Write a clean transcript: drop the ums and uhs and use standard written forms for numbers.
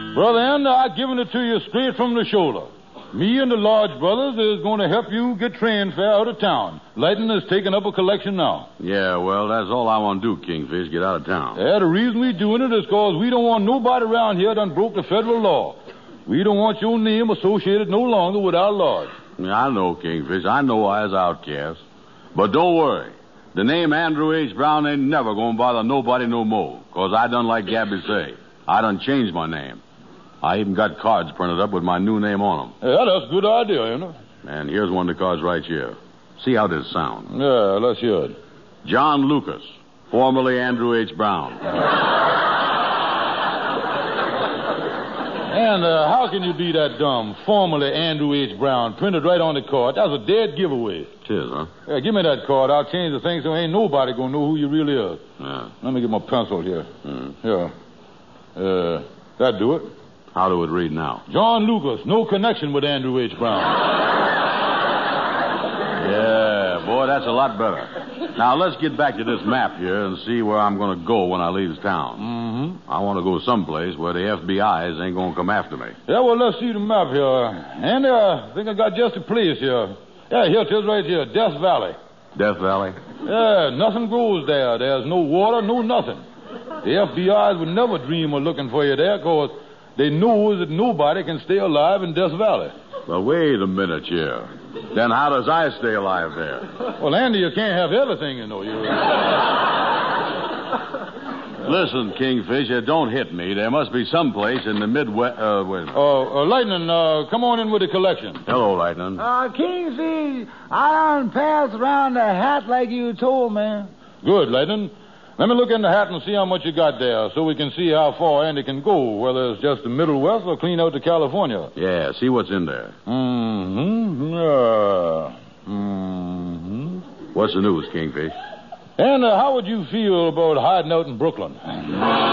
Brother Andy, I've given it to you straight from the shoulder. Me and the Lodge brothers is going to help you get train fare out of town. Lightning is taking up a collection now. Yeah, well, that's all I want to do, Kingfish, get out of town. Yeah, the reason we doing it is because we don't want nobody around here done broke the federal law. We don't want your name associated no longer with our lodge. Yeah, I know, Kingfish. I know I was outcast. But don't worry. The name Andrew H. Brown ain't never going to bother nobody no more. Because I done like Gabby say. I done changed my name. I even got cards printed up with my new name on them. Yeah, that's a good idea, you know. And here's one of the cards right here. See how this sounds. Yeah, let's hear it. John Lucas, formerly Andrew H. Brown. And how can you be that dumb? Formerly Andrew H. Brown, printed right on the card. That's a dead giveaway. It is, huh? Yeah, give me that card. I'll change the thing so ain't nobody gonna know who you really are. Yeah. Let me get my pencil here. Yeah. That do it. How do it read now? John Lucas, no connection with Andrew H. Brown. Yeah, boy, that's a lot better. Now, let's get back to this map here and see where I'm going to go when I leave town. Mm-hmm. I want to go someplace where the FBI's ain't going to come after me. Yeah, well, let's see the map here. And I think I got just a place here. Yeah, here it is right here, Death Valley. Death Valley? Yeah, nothing grows there. There's no water, no nothing. The FBI's would never dream of looking for you there because they know that nobody can stay alive in Death Valley. Well, wait a minute here. Then how does I stay alive there? Well, Andy, you can't have everything, you know. Listen, Kingfish, don't hit me. There must be some place in the Midwest. Lightning, come on in with the collection. Hello, Lightning. Kingfish, I done passed around the hat like you told me. Good, Lightning. Let me look in the hat and see how much you got there so we can see how far Andy can go, whether it's just the Middle West or clean out to California. Yeah, see what's in there. Mm-hmm. What's the news, Kingfish? And how would you feel about hiding out in Brooklyn?